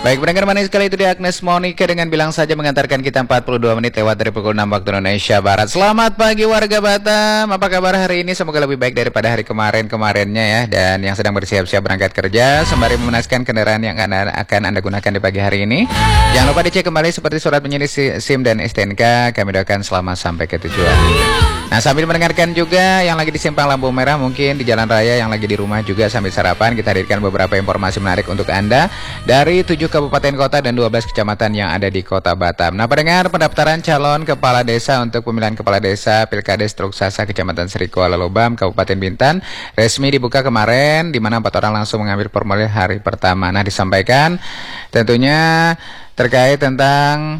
Baik, pendengar manis sekali, itu dia Agnes Monica dengan bilang saja mengantarkan kita 42 menit lewat dari pukul 6 waktu Indonesia Barat. Selamat pagi warga Batam, apa kabar hari ini? Semoga lebih baik daripada hari kemarinnya ya. Dan yang sedang bersiap-siap berangkat kerja, sembari memanaskan kendaraan yang akan Anda gunakan di pagi hari ini. Jangan lupa dicek kembali seperti surat penyelidik SIM dan STNK. Kami doakan selamat sampai ke tujuan. Nah, sambil mendengarkan juga yang lagi di simpang lampu merah, mungkin di jalan raya, yang lagi di rumah juga sambil sarapan, kita hadirkan beberapa informasi menarik untuk Anda dari 7 kabupaten kota dan 12 kecamatan yang ada di Kota Batam. Nah, pendengar, pendaftaran calon kepala desa untuk pemilihan kepala desa Pilkades Truk Sasa Kecamatan Seri Kuala Lubam, Kabupaten Bintan resmi dibuka kemarin, di mana 4 orang langsung mengambil formulir hari pertama. Nah, disampaikan tentunya terkait tentang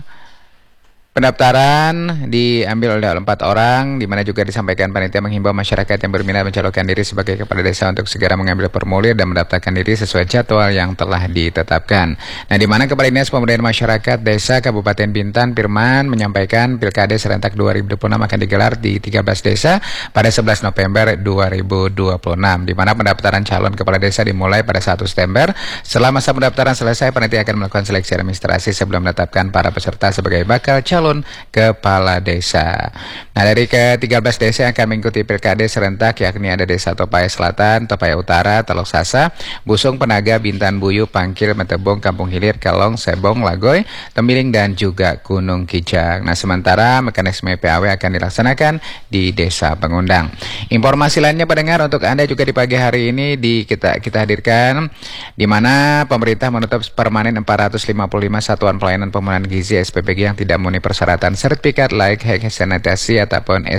pendaftaran diambil oleh 4 orang, di mana juga disampaikan panitia menghimbau masyarakat yang berminat mencalonkan diri sebagai kepala desa untuk segera mengambil formulir dan mendaftarkan diri sesuai jadwal yang telah ditetapkan. Nah, di mana Kepala Dinas Pemberdayaan Masyarakat Desa Kabupaten Bintan Firman menyampaikan Pilkades serentak 2026 akan digelar di 13 desa pada 11 November 2026, di mana pendaftaran calon kepala desa dimulai pada 1 September. Setelah masa pendaftaran selesai, panitia akan melakukan seleksi administrasi sebelum menetapkan para peserta sebagai bakal calon kepala desa. Nah, dari ke-13 desa yang akan mengikuti Pilkades serentak yakni ada Desa Topaya Selatan, Topaya Utara, Teluk Sasa, Busung, Penaga, Bintan Buyu, Pangkil, Metebong, Kampung Hilir, Kelong, Sebong, Lagoy, Tembiling, dan juga Gunung Kijang. Nah, sementara mekanisme PAW akan dilaksanakan di Desa Pengundang. Informasi lainnya pendengar untuk Anda juga di pagi hari ini kita hadirkan, di mana pemerintah menutup permanen 455 satuan pelayanan pemenuhan gizi SPPG yang tidak memenuhi persyaratan sertifikat layak sanitasi ataupun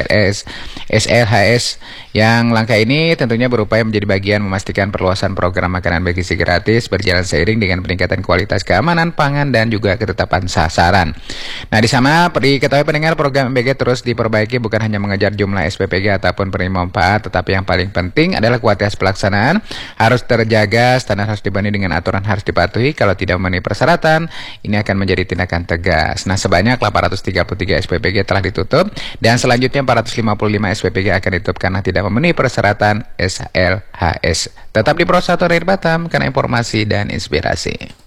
SLHS. Yang langkah ini tentunya berupaya menjadi bagian memastikan perluasan program makanan bergizi gratis berjalan seiring dengan peningkatan kualitas keamanan pangan dan juga ketetapan sasaran. Nah, di sana diketahui pendengar, program MBG terus diperbaiki, bukan hanya mengejar jumlah SPPG ataupun penerima manfaat, tetapi yang paling penting adalah kualitas pelaksanaan harus terjaga, standar harus dibanding dengan aturan harus dipatuhi. Kalau tidak memenuhi persyaratan, ini akan menjadi tindakan tegas. Nah, sebanyak 833 SPPG telah ditutup dan selanjutnya 455 SPPG akan ditutup karena tidak memenuhi persyaratan SLHS. Tetap di Pro 1 Batam karena informasi dan inspirasi.